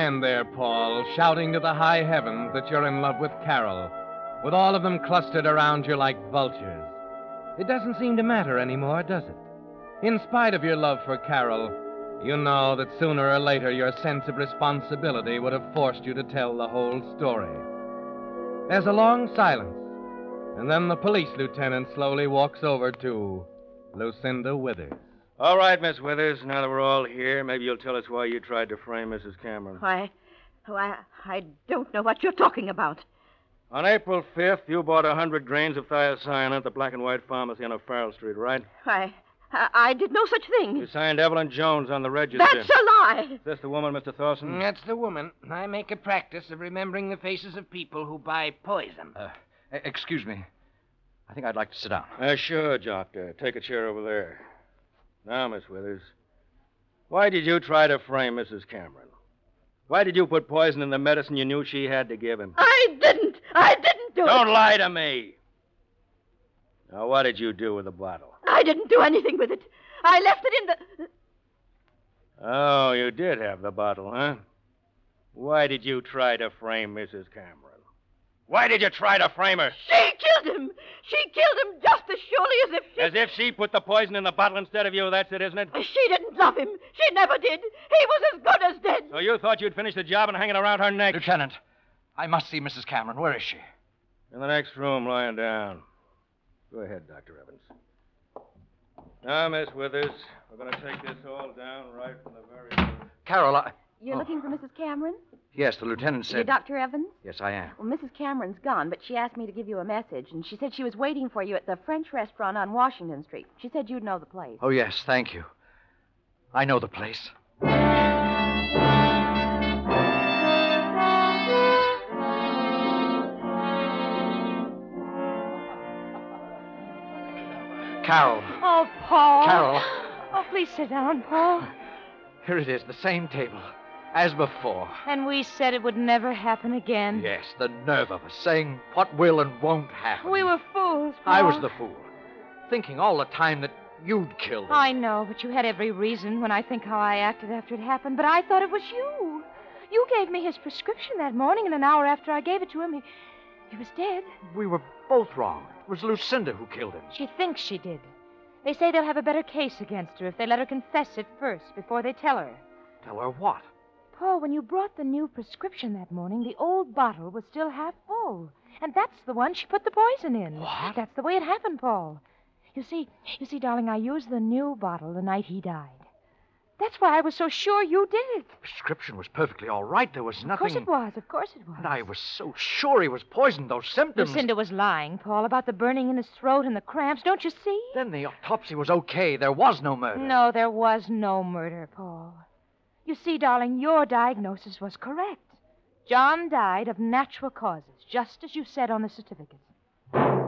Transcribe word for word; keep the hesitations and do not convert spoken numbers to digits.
stand there, Paul, shouting to the high heavens that you're in love with Carol, with all of them clustered around you like vultures. It doesn't seem to matter anymore, does it? In spite of your love for Carol, you know that sooner or later your sense of responsibility would have forced you to tell the whole story. There's a long silence, and then the police lieutenant slowly walks over to Lucinda Withers. All right, Miss Withers, now that we're all here, maybe you'll tell us why you tried to frame Missus Cameron. Why, why, I don't know what you're talking about. On April fifth, you bought a hundred grains of thiocyanate at the Black and White Pharmacy on O'Farrell Street, right? Why, I, I did no such thing. You signed Evelyn Jones on the register. That's a lie. Is this the woman, Mister Thorson? That's the woman. I make a practice of remembering the faces of people who buy poison. Uh, excuse me. I think I'd like to sit down. Uh, sure, Doctor. Take a chair over there. Now, Miss Withers, why did you try to frame Missus Cameron? Why did you put poison in the medicine you knew she had to give him? I didn't. I didn't do Don't it. Don't lie to me. Now, what did you do with the bottle? I didn't do anything with it. I left it in the... Oh, you did have the bottle, huh? Why did you try to frame Missus Cameron? Why did you try to frame her? She killed him. She killed him just as surely as if she... As if she put the poison in the bottle instead of you, that's it, isn't it? She didn't love him. She never did. He was as good as dead. So you thought you'd finish the job and hang it around her neck? Lieutenant, I must see Missus Cameron. Where is she? In the next room, lying down. Go ahead, Doctor Evans. Now, Miss Withers, we're going to take this all down right from the very... Carol, I... You're oh. looking for Missus Cameron? Yes, the lieutenant said... You're Doctor Evans? Yes, I am. Well, Missus Cameron's gone, but she asked me to give you a message, and she said she was waiting for you at the French restaurant on Washington Street. She said you'd know the place. Oh, yes, thank you. I know the place. Carol. Oh, Paul. Carol. Oh, please sit down, Paul. Here it is, the same table, as before. And we said it would never happen again. Yes, the nerve of us, saying what will and won't happen. We were fools, Paul. I was the fool, thinking all the time that you'd killed him. I know, but you had every reason when I think how I acted after it happened, but I thought it was you. You gave me his prescription that morning, and an hour after I gave it to him, he, he was dead. We were both wrong. It was Lucinda who killed him. She thinks she did. They say they'll have a better case against her if they let her confess it first before they tell her. Tell her what? Paul, when you brought the new prescription that morning, the old bottle was still half full. And that's the one she put the poison in. What? That's the way it happened, Paul. You see, you see, darling, I used the new bottle the night he died. That's why I was so sure you did it. The prescription was perfectly all right. There was nothing... Of course it was. Of course it was. And I was so sure he was poisoned. Those symptoms... Lucinda was lying, Paul, about the burning in his throat and the cramps. Don't you see? Then the autopsy was okay. There was no murder. No, there was no murder, Paul. You see, darling, your diagnosis was correct. John died of natural causes, just as you said on the certificates.